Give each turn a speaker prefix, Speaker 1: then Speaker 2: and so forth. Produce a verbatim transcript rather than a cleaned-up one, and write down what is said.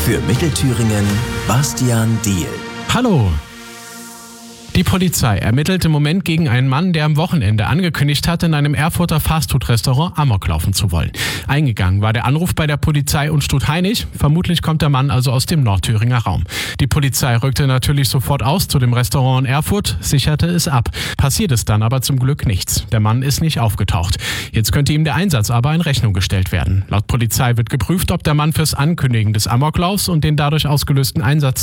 Speaker 1: Für Mittelthüringen Bastian Diehl.
Speaker 2: Hallo! Die Polizei ermittelt im Moment gegen einen Mann, der am Wochenende angekündigt hat, in einem Erfurter Fastfood-Restaurant Amok laufen zu wollen. Eingegangen war der Anruf bei der Polizei und Stuthainich. Vermutlich kommt der Mann also aus dem Nordthüringer Raum. Die Polizei rückte natürlich sofort aus zu dem Restaurant in Erfurt, sicherte es ab. Passiert ist dann aber zum Glück nichts. Der Mann ist nicht aufgetaucht. Jetzt könnte ihm der Einsatz aber in Rechnung gestellt werden. Laut Polizei wird geprüft, ob der Mann fürs Ankündigen des Amoklaufs und den dadurch ausgelösten Einsatz